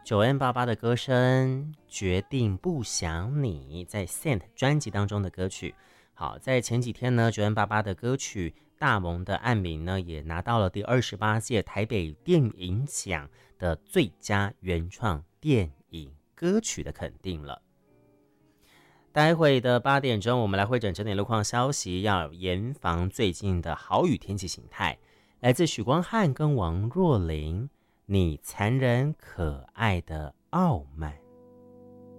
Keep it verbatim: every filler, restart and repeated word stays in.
九 N 八八的歌声决定不想你，在 Scent 专辑当中的歌曲。好，在前几天呢，九 N 八八的歌曲大蒙的暗名呢，也拿到了第二十八届台北电影奖的最佳原创电影歌曲的肯定了。待会的八点钟，我们来会诊整点路况消息，要严防最近的豪雨天气形态。来自许光汉跟王若琳，你残忍可爱的傲慢。